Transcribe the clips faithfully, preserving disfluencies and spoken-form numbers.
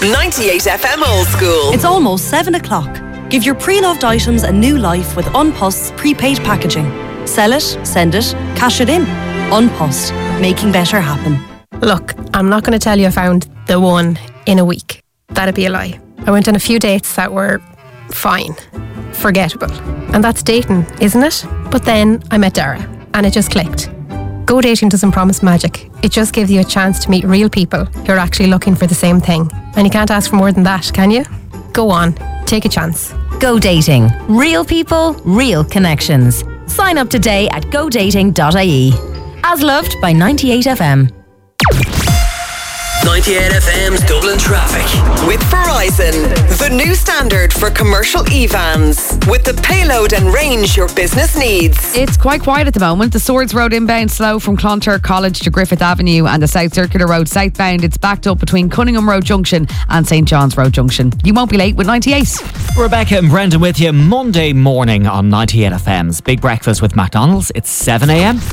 ninety-eight F M Old School. It's almost seven o'clock. Give your pre-loved items a new life with Unpost's prepaid packaging. Sell it, send it, cash it in. Unpost, making better happen. Look, I'm not going to tell you I found the one in a week. That'd be a lie. I went on a few dates that were fine, forgettable. And that's dating, isn't it? But then I met Dara and it just clicked. Go dating doesn't promise magic. It just gives you a chance to meet real people who are actually looking for the same thing. And you can't ask for more than that, can you? Go on, take a chance. Go dating. Real people, real connections. Sign up today at go dating dot I E. As loved by ninety-eight F M. ninety-eight F M's Dublin Traffic. With Verizon, the new standard for commercial E vans. With the payload and range your business needs. It's quite quiet at the moment. The Swords Road inbound slow from Clonturk College to Griffith Avenue, and the South Circular Road southbound, it's backed up between Cunningham Road Junction and St John's Road Junction. You won't be late with ninety-eight. Rebecca and Brendan with you Monday morning on ninety-eight F M's Big Breakfast with McDonald's. It's seven a m.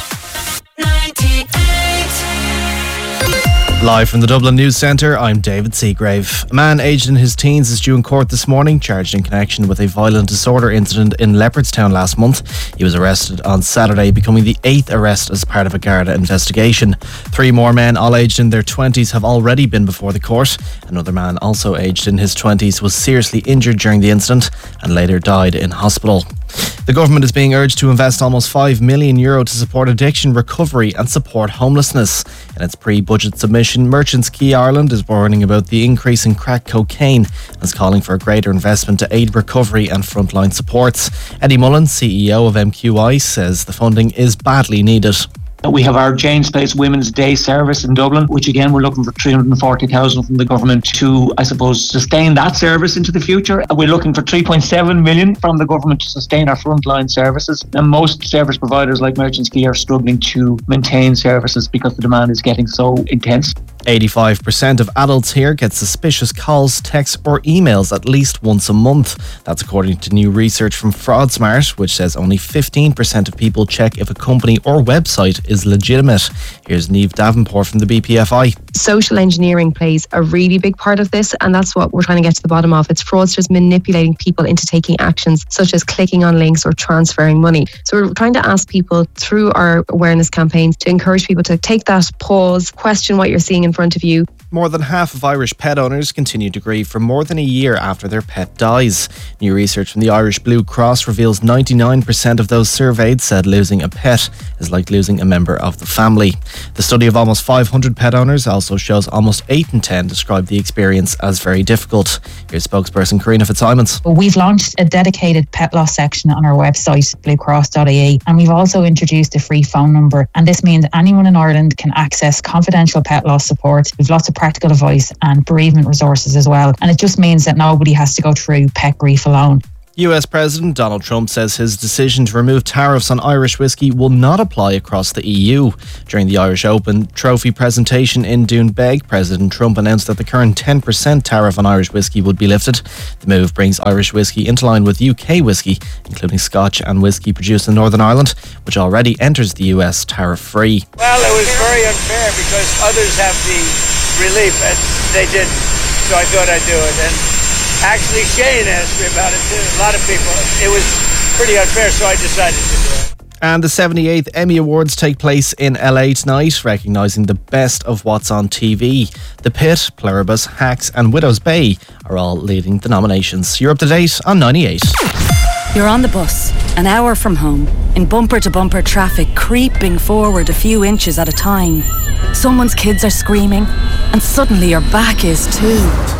Live from the Dublin News Centre, I'm David Seagrave. A man aged in his teens is due in court this morning, charged in connection with a violent disorder incident in Leopardstown last month. He was arrested on Saturday, becoming the eighth arrest as part of a Garda investigation. Three more men, all aged in their twenties, have already been before the court. Another man, also aged in his twenties, was seriously injured during the incident and later died in hospital. The government is being urged to invest almost five million euro to support addiction recovery and support homelessness. In its pre-budget submission, Merchants Quay Ireland is warning about the increase in crack cocaine and is calling for a greater investment to aid recovery and frontline supports. Eddie Mullen, C E O of M Q I, says the funding is badly needed. We have our Jane's Place Women's Day service in Dublin, which again we're looking for three hundred forty thousand from the government to, I suppose, sustain that service into the future. We're looking for three point seven million from the government to sustain our frontline services. And most service providers like Merchants Quay are struggling to maintain services because the demand is getting so intense. eighty-five percent of adults here get suspicious calls, texts or emails at least once a month. That's according to new research from FraudSmart, which says only fifteen percent of people check if a company or website is legitimate. Here's Niamh Davenport from the B P F I. Social engineering plays a really big part of this, and that's what we're trying to get to the bottom of. It's fraudsters manipulating people into taking actions such as clicking on links or transferring money. So we're trying to ask people through our awareness campaigns to encourage people to take that pause, question what you're seeing in front of you. More than half of Irish pet owners continue to grieve for more than a year after their pet dies. New research from the Irish Blue Cross reveals ninety-nine percent of those surveyed said losing a pet is like losing a member of the family. The study of almost five hundred pet owners also shows almost eight in ten describe the experience as very difficult. Here's spokesperson Karina Fitzsimons. We've launched a dedicated pet loss section on our website, blue cross dot I E, and we've also introduced a free phone number, and this means anyone in Ireland can access confidential pet loss support. We've lots of practical advice and bereavement resources as well, and it just means that nobody has to go through pet grief alone. U S President Donald Trump says his decision to remove tariffs on Irish whiskey will not apply across the E U. During the Irish Open trophy presentation in Doonbeg, President Trump announced that the current ten percent tariff on Irish whiskey would be lifted. The move brings Irish whiskey into line with U K whiskey, including Scotch and whiskey produced in Northern Ireland, which already enters the U S tariff-free. Well, it was very unfair because others have the relief and they didn't, so I thought I'd do it. And actually, Shane asked me about it too. A lot of people. It was pretty unfair, so I decided to do it. And the seventy-eighth Emmy Awards take place in L A tonight, recognising the best of what's on T V. The Pit, Pluribus, Hacks and Widow's Bay are all leading the nominations. You're up to date on ninety-eight. You're on the bus, an hour from home, in bumper-to-bumper traffic, creeping forward a few inches at a time. Someone's kids are screaming, and suddenly your back is too.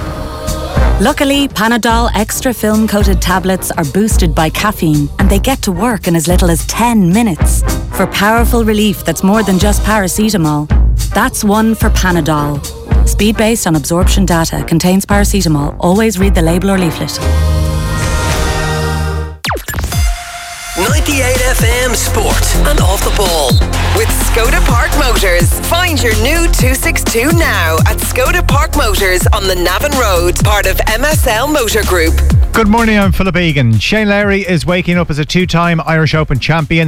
Luckily, Panadol Extra film-coated tablets are boosted by caffeine, and they get to work in as little as ten minutes. For powerful relief that's more than just paracetamol. That's one for Panadol. Speed based on absorption data, contains paracetamol. Always read the label or leaflet. ninety-eight F M Sport and Off the Ball with Skoda Park Motors. Find your new two sixty-two now at Skoda Park Motors on the Navan Road, part of M S L Motor Group. Good morning, I'm Philip Egan. Shane Lowry is waking up as a two-time Irish Open champion.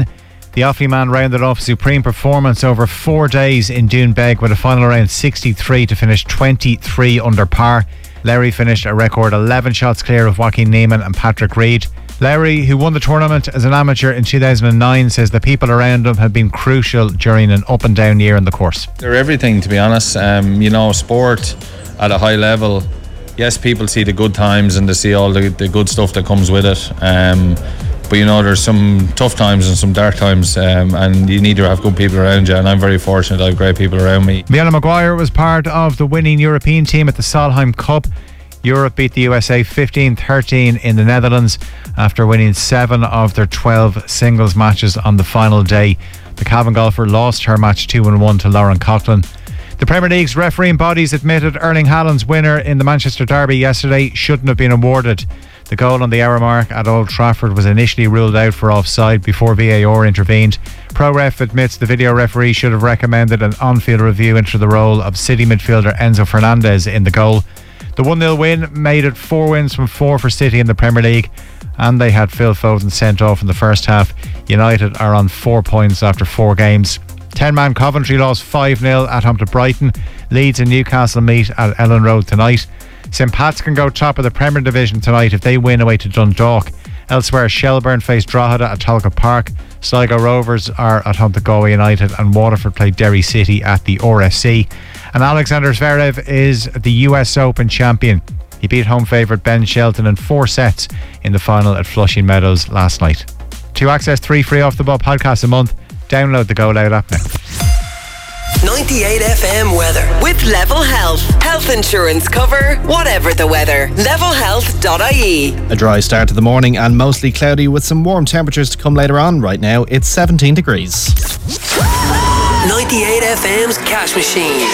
The Offaly man rounded off a supreme performance over four days in Doonbeg with a final around sixty-three to finish twenty-three under par. Lowry finished a record eleven shots clear of Joaquin Neiman and Patrick Reed. Lowry, who won the tournament as an amateur in two thousand nine, says the people around him have been crucial during an up and down year in the course. They're everything, to be honest. Um, you know, sport at a high level, yes, people see the good times and they see all the, the good stuff that comes with it. Um, but you know, there's some tough times and some dark times, um, and you need to have good people around you, and I'm very fortunate I have great people around me. Miela Maguire was part of the winning European team at the Solheim Cup. Europe beat the U S A fifteen thirteen in the Netherlands after winning seven of their twelve singles matches on the final day. The Cavan golfer lost her match two one to Lauren Coughlin. The Premier League's refereeing bodies admitted Erling Haaland's winner in the Manchester derby yesterday shouldn't have been awarded. The goal on the hour mark at Old Trafford was initially ruled out for offside before V A R intervened. ProRef admits the video referee should have recommended an on-field review into the role of City midfielder Enzo Fernandez in the goal. The one nil win made it four wins from four for City in the Premier League, and they had Phil Foden sent off in the first half. United are on four points after four games. ten-man Coventry lost five nil at home to Brighton. Leeds and Newcastle meet at Ellen Road tonight. St Pat's can go top of the Premier Division tonight if they win away to Dundalk. Elsewhere, Shelbourne face Drogheda at Talca Park. Sligo Rovers are at home to Galway United, and Waterford play Derry City at the R F C. And Alexander Zverev is the U S Open champion. He beat home favourite Ben Shelton in four sets in the final at Flushing Meadows last night. To access three free Off The Ball podcasts a month, download the Go Loud app now. ninety-eight F M weather with Level Health. Health insurance cover, whatever the weather. level health dot I E. A dry start to the morning and mostly cloudy with some warm temperatures to come later on. Right now, it's seventeen degrees. ninety-eight F M's Cash Machine.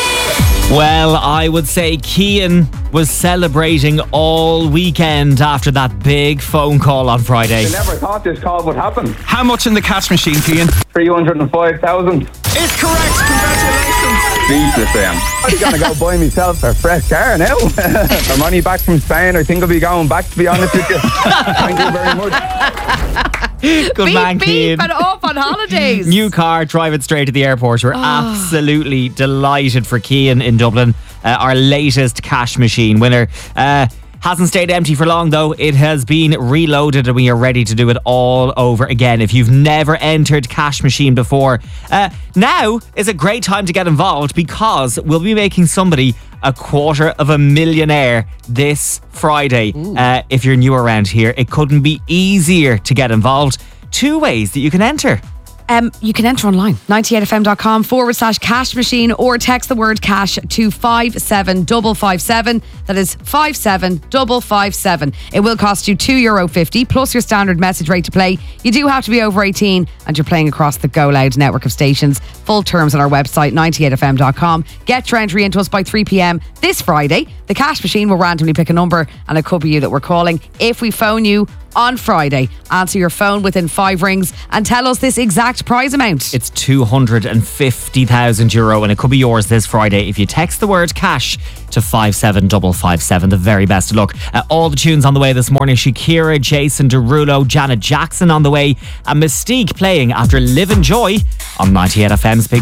Well, I would say Cian was celebrating all weekend after that big phone call on Friday. I never thought this call would happen. How much in the cash machine, Cian? three hundred five thousand. It's correct. Congratulations. Jesus, um, I'm going to go buy myself a fresh car now. I'm only back from Spain. I think I'll be going back, to be honest with you. Thank you very much. Good beep, man, beep, Cian. and off on holidays. New car, drive it straight to the airport. We're Oh. absolutely delighted for Cian in Dublin, uh, our latest cash machine winner. Uh, hasn't stayed empty for long though. It has been reloaded and we are ready to do it all over again. If you've never entered Cash Machine before, uh, now is a great time to get involved because we'll be making somebody a quarter of a millionaire this Friday. Uh, if you're new around here, it couldn't be easier to get involved. Two ways that you can enter. Um, you can enter online, ninety-eight fm.com forward slash cash machine, or text the word cash to five seven five five seven. That is five seven five five seven. It will cost you two euro fifty plus your standard message rate to play. You do have to be over eighteen and you're playing across the Go Loud network of stations. Full terms on our website, ninety-eight f m dot com. Get your entry into us by three p.m. this Friday. The cash machine will randomly pick a number and it could be you that we're calling. If we phone you on Friday, answer your phone within five rings and tell us this exact prize amount. It's two hundred fifty thousand euro and it could be yours this Friday if you text the word cash to five seven five five seven. The very best of luck. Uh, all the tunes on the way this morning. Shakira, Jason Derulo, Janet Jackson on the way, and Mystique playing after Live and Joy on ninety-eight F M's Big